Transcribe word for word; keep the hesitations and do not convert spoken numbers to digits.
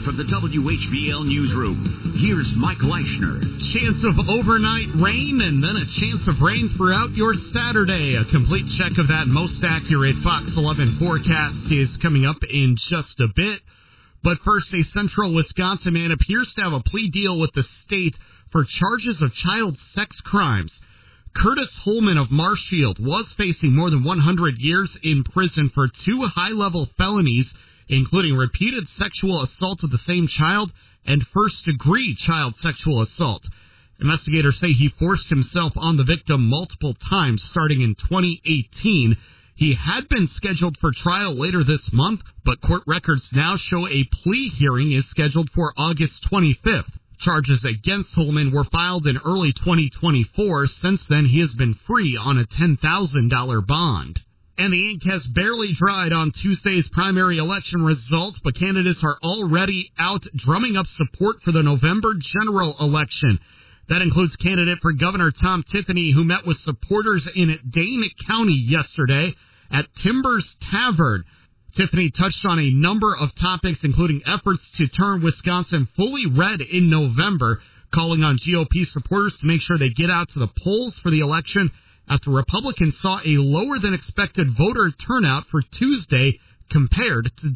from the W H B L newsroom, here's Mike Leischner. Chance of overnight rain and then a chance of rain throughout your Saturday. A complete check of that most accurate Fox eleven forecast is coming up in just a bit. But first, a central Wisconsin man appears to have a plea deal with the state for charges of child sex crimes. Curtis Holman of Marshfield was facing more than one hundred years in prison for two high-level felonies, including repeated sexual assault of the same child and first-degree child sexual assault. Investigators say he forced himself on the victim multiple times starting in twenty eighteen. He had been scheduled for trial later this month, but court records now show a plea hearing is scheduled for August twenty-fifth. Charges against Holman were filed in early twenty twenty-four. Since then, he has been free on a ten thousand dollars bond. And the ink has barely dried on Tuesday's primary election results, but candidates are already out drumming up support for the November general election. That includes candidate for Governor Tom Tiffany, who met with supporters in Dane County yesterday at Timbers Tavern. Tiffany touched on a number of topics, including efforts to turn Wisconsin fully red in November, calling on G O P supporters to make sure they get out to the polls for the election after Republicans saw a lower-than-expected voter turnout for Tuesday compared to